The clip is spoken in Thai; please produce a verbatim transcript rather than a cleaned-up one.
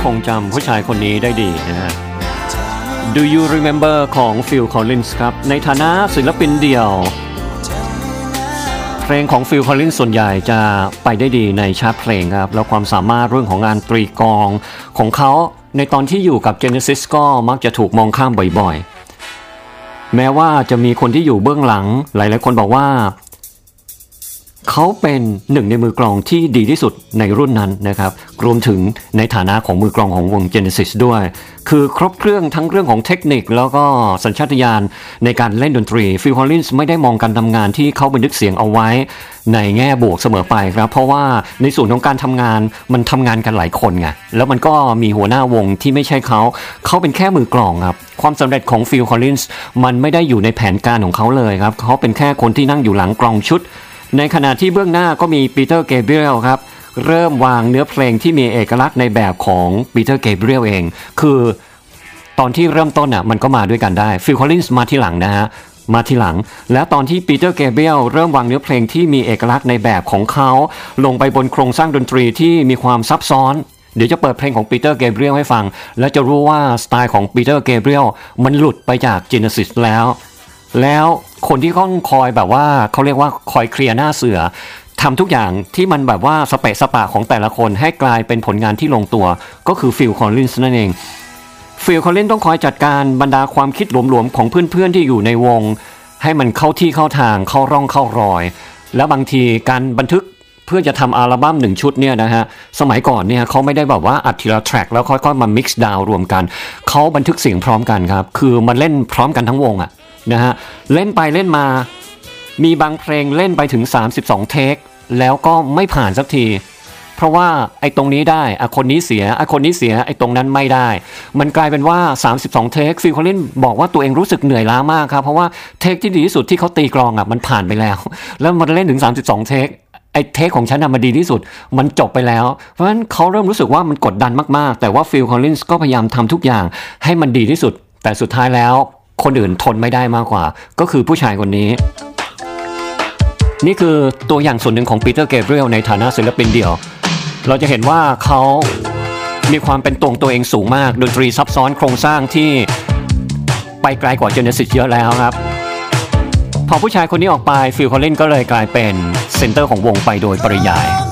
คงจำผู้ชายคนนี้ได้ดีนะฮะ Do you remember ของ Phil Collins ครับในฐานะศิลปินเดี่ยวเพลงของ Phil Collins ส่วนใหญ่จะไปได้ดีในชาร์ตเพลงครับแล้วความสามารถเรื่องของงานตรีกลองของเขาในตอนที่อยู่กับ Genesis ก็มักจะถูกมองข้ามบ่อยๆแม้ว่าจะมีคนที่อยู่เบื้องหลังหลายๆคนบอกว่าเขาเป็นหนึ่งในมือกลองที่ดีที่สุดในรุ่นนั้นนะครับรวมถึงในฐานะของมือกลองของวง Genesis ด้วยคือครบเครื่องทั้งเรื่องของเทคนิคแล้วก็สัญชาตญาณในการเล่นดนตรี Phil Collins ไม่ได้มองการทำงานที่เขาบันทึกเสียงเอาไว้ในแง่บวกเสมอไปครับเพราะว่าในส่วนของการทำงานมันทำงานกันหลายคนไงแล้วมันก็มีหัวหน้าวงที่ไม่ใช่เขาเขาเป็นแค่มือกลองครับความสำเร็จของ Phil Collins มันไม่ได้อยู่ในแผนการของเขาเลยครับเขาเป็นแค่คนที่นั่งอยู่หลังกลองชุดในขณะที่เบื้องหน้าก็มีปีเตอร์เกเบรียลครับเริ่มวางเนื้อเพลงที่มีเอกลักษณ์ในแบบของปีเตอร์เกเบรียลเองคือตอนที่เริ่มต้นอ่ะมันก็มาด้วยกันได้ฟิล คอลลินส์มาทีหลังนะฮะมาทีหลังแล้วตอนที่ปีเตอร์เกเบรียลเริ่มวางเนื้อเพลงที่มีเอกลักษณ์ในแบบของเขาลงไปบนโครงสร้างดนตรีที่มีความซับซ้อนเดี๋ยวจะเปิดเพลงของปีเตอร์เกเบรียลให้ฟังแล้วจะรู้ว่าสไตล์ของปีเตอร์เกเบรียลมันหลุดไปจาก Genesis แล้วแล้วคนที่ต้องคอยแบบว่าเขาเรียกว่าคอยเคลียร์หน้าเสือทำทุกอย่างที่มันแบบว่าสเปะสปะของแต่ละคนให้กลายเป็นผลงานที่ลงตัวก็คือฟิล คอลลินส์นั่นเองฟิล คอลลินส์ต้องคอยจัดการบรรดาความคิดหลวมๆของเพื่อนๆที่อยู่ในวงให้มันเข้าที่เข้าทางเข้าร่องเข้ารอยแล้วบางทีการบันทึกเพื่อจะทำอัลบั้มหนึ่งชุดเนี่ยนะฮะสมัยก่อนเนี่ยเขาไม่ได้แบบว่าอัดทีละแทร็กแล้วค่อยๆมา mix down รวมกันเขาบันทึกเสียงพร้อมกันครับคือมันเล่นพร้อมกันทั้งวงอะนะฮะเล่นไปเล่นมามีบางเพลงเล่นไปถึงสามสิบสองเทคแล้วก็ไม่ผ่านสักทีเพราะว่าไอ้ตรงนี้ได้อ่ะคนนี้เสียไอ้คนนี้เสียไอ้ตรงนั้นไม่ได้มันกลายเป็นว่าสามสิบสองเทคฟิล คอลลินส์บอกว่าตัวเองรู้สึกเหนื่อยล้ามากครับเพราะว่าเทคที่ดีที่สุดที่เขาตีกลองอ่ะมันผ่านไปแล้วแล้วมันเล่นถึงสามสิบสองเทคไอ้เทคของฉันน่ะมันดีที่สุดมันจบไปแล้วเพราะฉะนั้นเขาเริ่มรู้สึกว่ามันกดดันมากๆแต่ว่าฟิล คอลลินส์ก็พยายามทำทุกอย่างให้มันดีที่สุดแต่สุดท้ายแล้วคนอื่นทนไม่ได้มากกว่าก็คือผู้ชายคนนี้นี่คือตัวอย่างส่วนหนึ่งของปีเตอร์เกเบรียลในฐานะศิลปินเดี่ยวเราจะเห็นว่าเขามีความเป็นตัวตัวเองสูงมากดนตรีซับซ้อนโครงสร้างที่ไปไกลกว่า Genesis เยอะแล้วครับพอผู้ชายคนนี้ออกไปฟิล คอลลินส์ก็เลยกลายเป็นเซนเตอร์ของวงไปโดยปริยาย